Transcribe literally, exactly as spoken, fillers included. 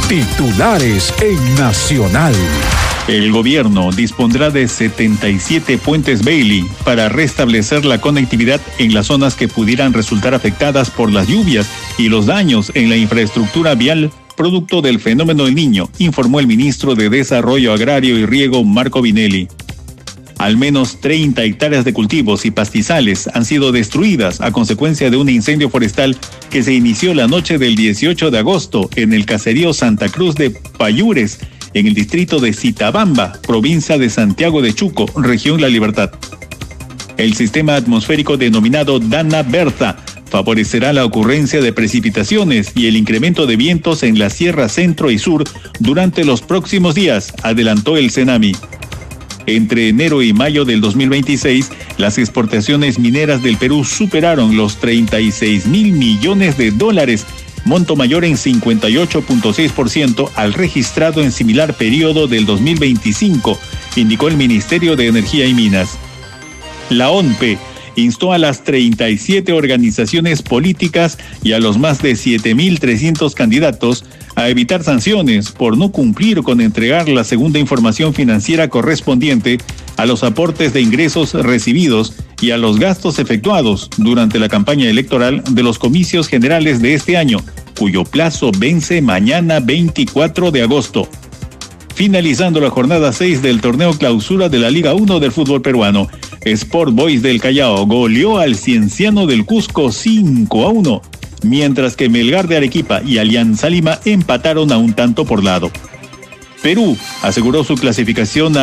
Titulares en Nacional. El gobierno dispondrá de setenta y siete puentes Bailey para restablecer la conectividad en las zonas que pudieran resultar afectadas por las lluvias y los daños en la infraestructura vial producto del fenómeno del Niño, informó el ministro de Desarrollo Agrario y Riego, Marco Vinelli. Al menos treinta hectáreas de cultivos y pastizales han sido destruidas a consecuencia de un incendio forestal que se inició la noche del dieciocho de agosto en el caserío Santa Cruz de Payures, en el distrito de Zitabamba, provincia de Santiago de Chuco, región La Libertad. El sistema atmosférico denominado Dana Bertha favorecerá la ocurrencia de precipitaciones y el incremento de vientos en la Sierra Centro y Sur durante los próximos días, adelantó el CENAMI. Entre enero y mayo del dos mil veintiséis, las exportaciones mineras del Perú superaron los treinta y seis mil millones de dólares, monto mayor en cincuenta y ocho punto seis por ciento al registrado en similar periodo del dos mil veinticinco, indicó el Ministerio de Energía y Minas. La O N P E instó a las treinta y siete organizaciones políticas y a los más de siete mil trescientos candidatos a evitar sanciones por no cumplir con entregar la segunda información financiera correspondiente a los aportes de ingresos recibidos y a los gastos efectuados durante la campaña electoral de los comicios generales de este año, cuyo plazo vence mañana veinticuatro de agosto. Finalizando la jornada seis del torneo clausura de la Liga uno del fútbol peruano, Sport Boys del Callao goleó al Cienciano del Cusco cinco a uno, mientras que Melgar de Arequipa y Alianza Lima empataron a un tanto por lado. Perú aseguró su clasificación a